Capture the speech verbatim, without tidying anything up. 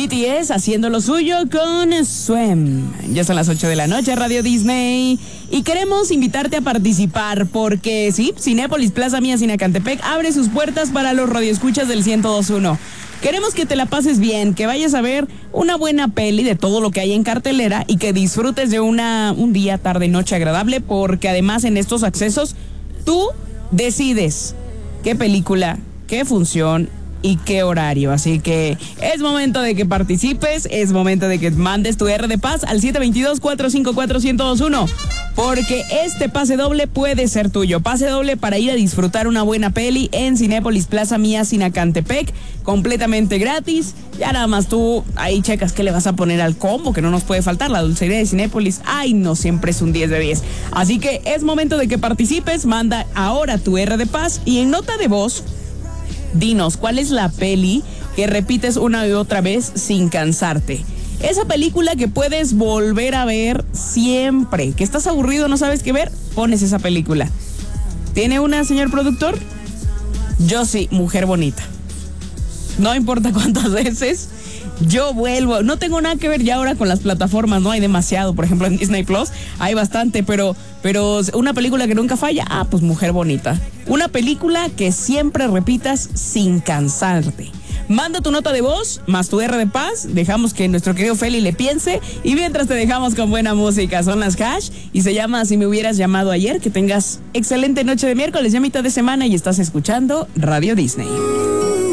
T S haciendo lo suyo con Swim. Ya son las ocho de la noche, Radio Disney. Y queremos invitarte a participar porque, sí, Cinépolis Plaza Mía Sinacantepec abre sus puertas para los radioescuchas del ciento dos punto uno. Queremos que te la pases bien, que vayas a ver una buena peli de todo lo que hay en cartelera y que disfrutes de una, un día, tarde, noche agradable, porque además en estos accesos tú decides qué película, qué función y qué horario. Así que es momento de que participes, es momento de que mandes tu R de paz al siete dos dos, cuatro cinco cuatro, uno cero dos uno, porque este pase doble puede ser tuyo. Pase doble para ir a disfrutar una buena peli en Cinépolis Plaza Mía Sinacantepec, completamente gratis. Ya nada más tú ahí checas qué le vas a poner al combo, que no nos puede faltar, la dulcería de Cinépolis. Ay, no, siempre es un diez de diez. Así que es momento de que participes, manda ahora tu R de paz y en nota de voz, dinos, ¿cuál es la peli que repites una y otra vez sin cansarte? Esa película que puedes volver a ver siempre. Que estás aburrido, no sabes qué ver, pones esa película. ¿Tiene una, señor productor? Yo sí, Mujer Bonita. No importa cuántas veces, yo vuelvo. No tengo nada que ver ya ahora con las plataformas, no hay demasiado. Por ejemplo, en Disney Plus hay bastante, pero, pero una película que nunca falla, ah, pues Mujer Bonita. Una película que siempre repitas sin cansarte. Manda tu nota de voz, más tu R de paz, dejamos que nuestro querido Feli le piense, y mientras te dejamos con buena música. Son las Hash, y se llama Si me hubieras llamado ayer. Que tengas excelente noche de miércoles, ya mitad de semana, y estás escuchando Radio Disney.